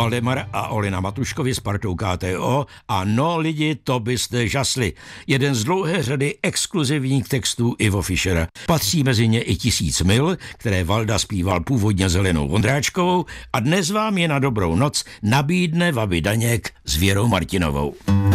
Valdemar a Olena Matuškovi s partou KTO a no lidi, to byste žasli. Jeden z dlouhé řady exkluzivních textů Ivo Fischera. Patří mezi ně i 1000 mil, které Valda zpíval původně s Helenou Vondráčkovou a dnes vám je na dobrou noc nabídne Vaby Daněk s Věrou Martinovou.